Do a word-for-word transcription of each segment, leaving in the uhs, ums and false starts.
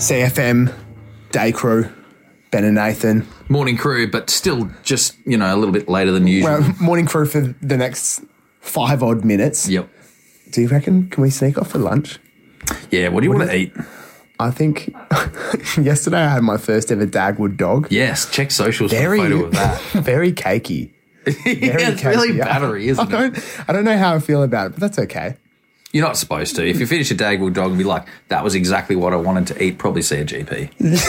C F M, day crew, Ben and Nathan. Morning crew, but still just, you know, a little bit later than usual. Well, morning crew for the next five odd minutes. Yep. Do you reckon, can we sneak off for lunch? Yeah, what do you What want to is- eat? I think yesterday I had my first ever Dagwood dog. Yes, check socials Very, for a photo of that. very cakey. Very yeah, it's really cakey. battery, isn't I don't, it? I don't know how I feel about it, but that's okay. You're not supposed to. If you finish a Dagwood dog and be like, that was exactly what I wanted to eat, probably see a G P.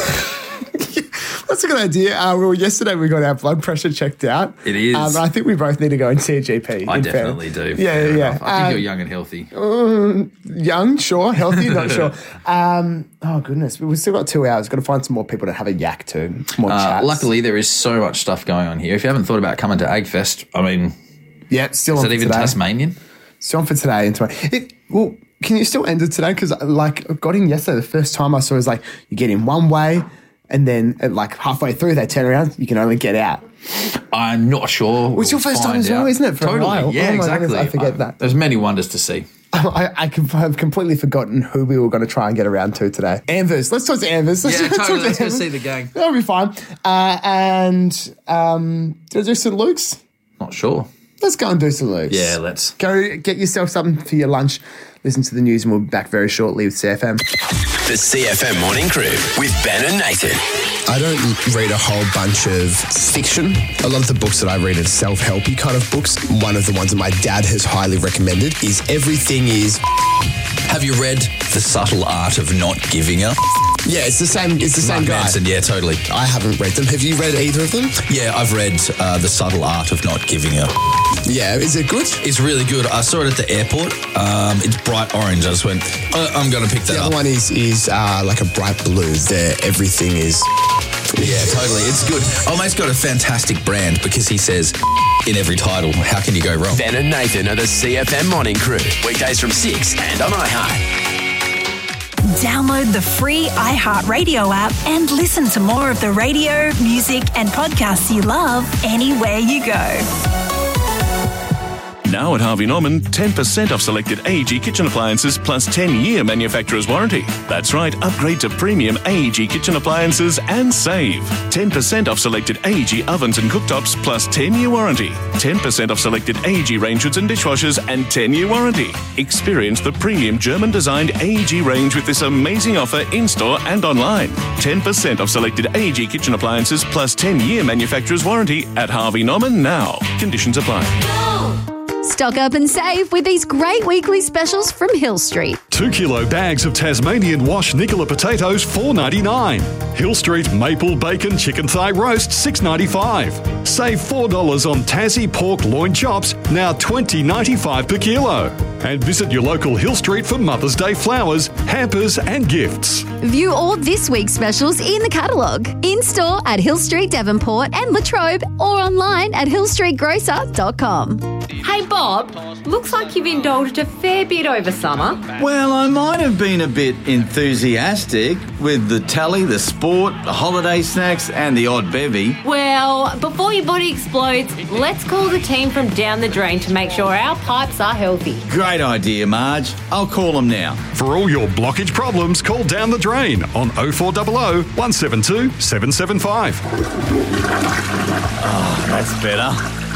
That's a good idea. Uh, well, yesterday we got our blood pressure checked out. It is. Um, I think we both need to go and see a G P. I in definitely fairness. do. Yeah, Fair yeah, yeah. enough. I think Um, you're young and healthy. Young, sure. Healthy, not sure. Um, oh, goodness. We've still got two hours. Got to find some more people to have a yak to. More Uh, chats. luckily, there is so much stuff going on here. If you haven't thought about coming to AgFest, I mean, Yeah, still is on that for even today. Tasmanian? Still on for today and tomorrow. It, well, can you still end it today? Because, like, I got in yesterday. The first time I saw it was like, you get in one way, and then, at, like, halfway through, they turn around, you can only get out. I'm not sure. Well, it's your first time as well, isn't it, for a totally. while? Yeah, Oh my exactly. goodness, I forget Uh, that. There's many wonders to see. I, I can, have completely forgotten who we were going to try and get around to today. Anvers. Let's talk to Anvers. Let's Yeah, talk totally. to Let's go Anvers. see the gang. That'll be fine. Uh, and um, do I do Saint Luke's? Not sure. Let's go and do Saint Luke's. Yeah, let's. Go get yourself something for your lunch. Listen to the news and we'll be back very shortly with C F M. The C F M Morning Crew with Ben and Nathan. I don't read a whole bunch of fiction. A lot of the books that I read are self-helpy kind of books. One of the ones that my dad has highly recommended is Everything Is... Have you read The Subtle Art of Not Giving Up? Yeah, it's the same It's the same Mark guy. Manson, yeah, totally. I haven't read them. Have you read either of them? Yeah, I've read uh, The Subtle Art of Not Giving Up. Yeah, is it good? It's really good. I saw it at the airport. Um, it's bright orange. I just went, uh, I'm going to pick that The up. other one is is uh, like a bright blue. There, Everything Is... Yeah, totally. It's good. Oh, mate's got a fantastic brand because he says in every title, how can you go wrong? Ben and Nathan are the C F M Morning Crew. Weekdays from six and on iHeart. Download the free iHeartRadio app and listen to more of the radio, music, and podcasts you love anywhere you go. Now at Harvey Norman, ten percent off selected A E G kitchen appliances plus ten-year manufacturer's warranty. That's right, upgrade to premium A E G kitchen appliances and save. ten percent off selected A E G ovens and cooktops plus ten-year warranty. ten percent off selected A E G range hoods and dishwashers and ten-year warranty. Experience the premium German-designed A E G range with this amazing offer in-store and online. ten percent off selected A E G kitchen appliances plus ten-year manufacturer's warranty at Harvey Norman now. Conditions apply. Stock up and save with these great weekly specials from Hill Street. Two kilo bags of Tasmanian wash Nicola potatoes, four ninety-nine. Hill Street maple bacon chicken thigh roast, six ninety-five. Save four dollars on Tassie pork loin chops, now twenty ninety-five per kilo. And visit your local Hill Street for Mother's Day flowers, hampers and gifts. View all this week's specials in the catalogue, in-store at Hill Street Devonport and Latrobe, or online at hill street grocer dot com. Hey Bob, looks like you've indulged a fair bit over summer. Well, I might have been a bit enthusiastic with the telly, the sport, the holiday snacks and the odd bevy. Well, before your body explodes, let's call the team from Down the Drain to make sure our pipes are healthy. Great idea, Marge. I'll call them now. For all your blockage problems, call Down the Drain on oh four hundred, one seven two, seven seven five. Oh, that's better.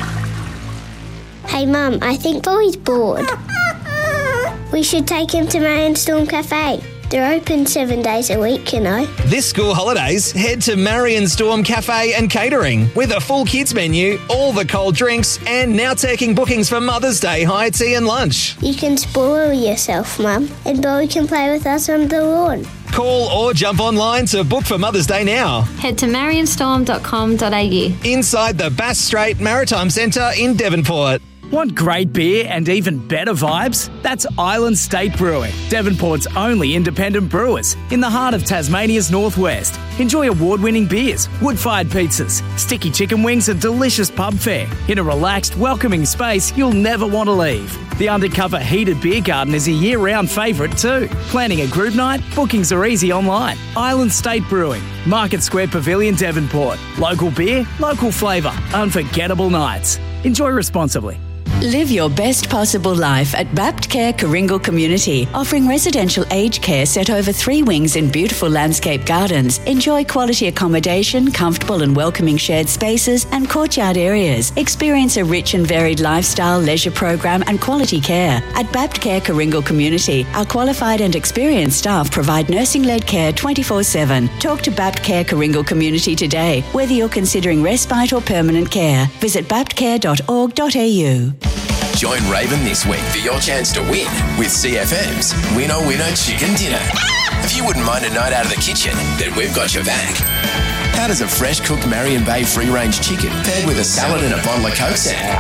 Hey Mum, I think Boy's bored. We should take him to Marion Storm Cafe. They're open seven days a week, you know. This school holidays, head to Marion Storm Cafe and Catering with a full kids menu, all the cold drinks, and now taking bookings for Mother's Day high tea and lunch. You can spoil yourself, Mum, and Boy can play with us on the lawn. Call or jump online to book for Mother's Day now. Head to marion storm dot com dot a u. Inside the Bass Strait Maritime Centre in Devonport. Want great beer and even better vibes? That's Island State Brewing, Devonport's only independent brewers in the heart of Tasmania's northwest. Enjoy award-winning beers, wood-fired pizzas, sticky chicken wings and delicious pub fare in a relaxed, welcoming space you'll never want to leave. The undercover heated beer garden is a year-round favourite too. Planning a group night? Bookings are easy online. Island State Brewing, Market Square Pavilion, Devonport. Local beer, local flavour, unforgettable nights. Enjoy responsibly. Live your best possible life at Bapt Care Coringal Community, offering residential aged care set over three wings in beautiful landscape gardens. Enjoy quality accommodation, comfortable and welcoming shared spaces and courtyard areas. Experience a rich and varied lifestyle, leisure program and quality care. At Bapt Care Coringal Community, our qualified and experienced staff provide nursing-led care twenty-four seven. Talk to Bapt Care Coringal Community today, whether you're considering respite or permanent care. Visit bapt care dot org dot a u. Join Raven this week for your chance to win with C F M's Winner Winner Chicken Dinner. If you wouldn't mind a night out of the kitchen, then we've got your back. How does a fresh cooked Marion Bay free-range chicken paired with a salad and a bottle of Coke sound?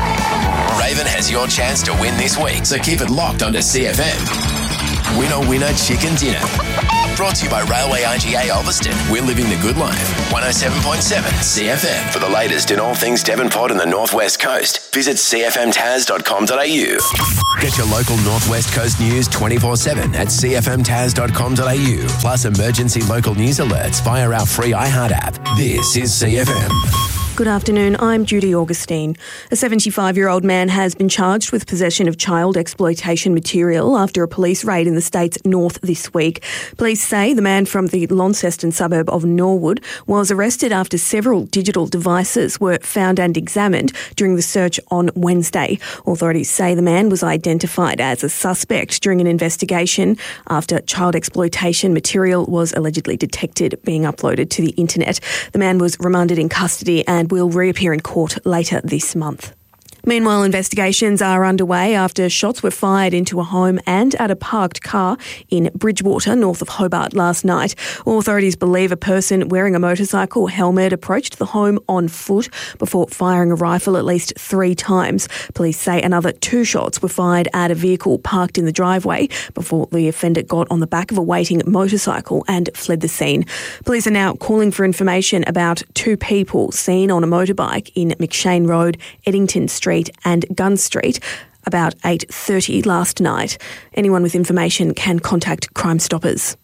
Raven has your chance to win this week, so keep it locked onto C F M. Winner Winner Chicken Dinner. Brought to you by Railway R G A Ulverston. We're living the good life. one oh seven point seven C F M. For the latest in all things Devonport and the North West Coast, visit c f m taz dot com dot a u. Get your local North West Coast news twenty-four seven at c f m taz dot com dot a u. Plus emergency local news alerts via our free iHeart app. This is C F M. Good afternoon, I'm Judy Augustine. A seventy-five-year-old man has been charged with possession of child exploitation material after a police raid in the state's north this week. Police say the man from the Launceston suburb of Norwood was arrested after several digital devices were found and examined during the search on Wednesday. Authorities say the man was identified as a suspect during an investigation after child exploitation material was allegedly detected being uploaded to the internet. The man was remanded in custody and will reappear in court later this month. Meanwhile, investigations are underway after shots were fired into a home and at a parked car in Bridgewater, north of Hobart, last night. Authorities believe a person wearing a motorcycle helmet approached the home on foot before firing a rifle at least three times. Police say another two shots were fired at a vehicle parked in the driveway before the offender got on the back of a waiting motorcycle and fled the scene. Police are now calling for information about two people seen on a motorbike in McShane Road, Eddington Street and Gun Street about eight thirty last night. Anyone with information can contact Crime Stoppers.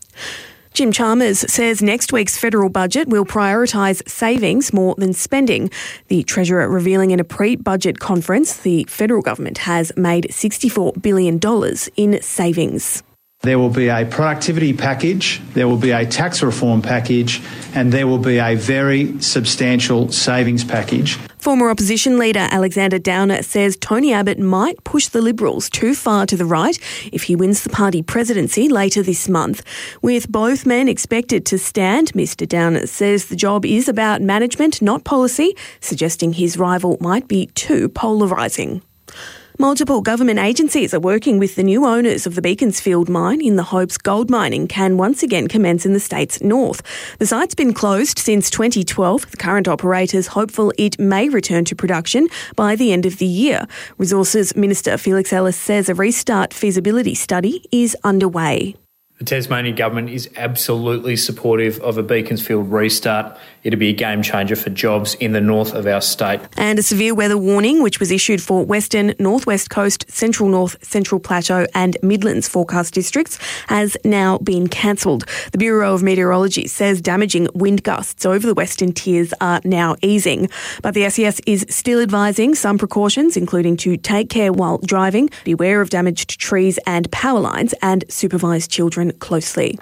Jim Chalmers says next week's federal budget will prioritise savings more than spending. The Treasurer revealing in a pre-budget conference the federal government has made sixty-four billion dollars in savings. There will be a productivity package, there will be a tax reform package, and there will be a very substantial savings package. Former opposition leader Alexander Downer says Tony Abbott might push the Liberals too far to the right if he wins the party presidency later this month. With both men expected to stand, Mr Downer says the job is about management, not policy, suggesting his rival might be too polarising. Multiple government agencies are working with the new owners of the Beaconsfield mine in the hopes gold mining can once again commence in the state's north. The site's been closed since twenty twelve. The current operator's hopeful it may return to production by the end of the year. Resources Minister Felix Ellis says a restart feasibility study is underway. The Tasmanian Government is absolutely supportive of a Beaconsfield restart. It'll be a game changer for jobs in the north of our state. And a severe weather warning, which was issued for Western, North West Coast, Central North, Central Plateau and Midlands forecast districts, has now been cancelled. The Bureau of Meteorology says damaging wind gusts over the western tiers are now easing. But the S E S is still advising some precautions, including to take care while driving, beware of damaged trees and power lines, and supervise children closely.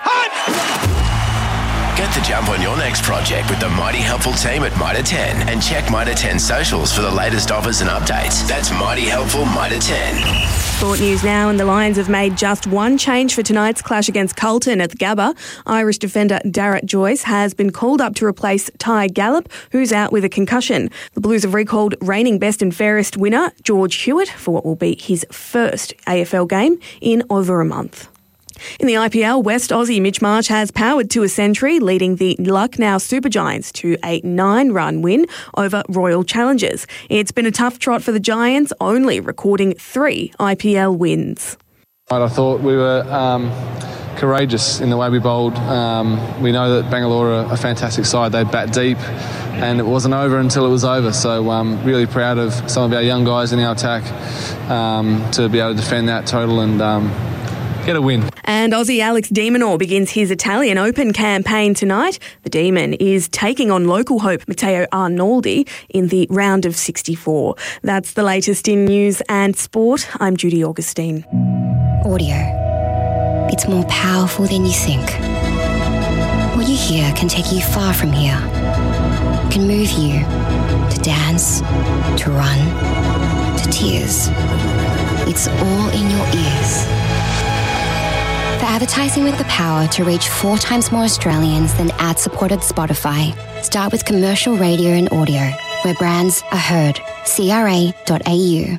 Get the jump on your next project with the Mighty Helpful team at Mitre ten and check Mitre ten socials for the latest offers and updates. That's Mighty Helpful Mitre ten. Sport news now, and the Lions have made just one change for tonight's clash against Carlton at the Gabba. Irish defender Darragh Joyce has been called up to replace Ty Gallup, who's out with a concussion. The Blues have recalled reigning best and fairest winner George Hewitt for what will be his first A F L game in over a month. In the I P L, West Aussie Mitch Marsh has powered to a century, leading the Lucknow Supergiants to a nine-run win over Royal Challengers. It's been a tough trot for the Giants, only recording three I P L wins. I thought we were um, courageous in the way we bowled. Um, we know that Bangalore are a fantastic side. They bat deep, and it wasn't over until it was over. So um, really proud of some of our young guys in our attack um, to be able to defend that total and um, get a win. And Aussie Alex de Minaur begins his Italian Open campaign tonight. The Demon is taking on local hope Matteo Arnoldi in the round of sixty-four. That's the latest in news and sport. I'm Judy Augustine. Audio. It's more powerful than you think. What you hear can take you far from here. It can move you to dance, to run, to tears. It's all in your ears. For advertising with the power to reach four times more Australians than ad-supported Spotify, start with commercial radio and audio, where brands are heard. C R A dot A U.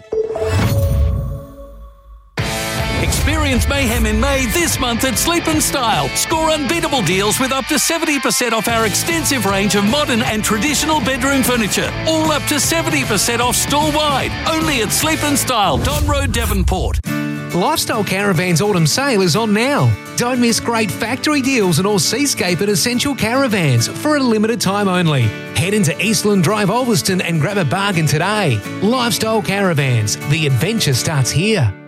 Experience mayhem in May this month at Sleep and Style. Score unbeatable deals with up to seventy percent off our extensive range of modern and traditional bedroom furniture. All up to seventy percent off store-wide. Only at Sleep and Style, Don Road, Devonport. Lifestyle Caravan's autumn sale is on now. Don't miss great factory deals on all Seascape and Essential Caravans for a limited time only. Head into Eastland Drive, Ulverston and grab a bargain today. Lifestyle Caravans. The adventure starts here.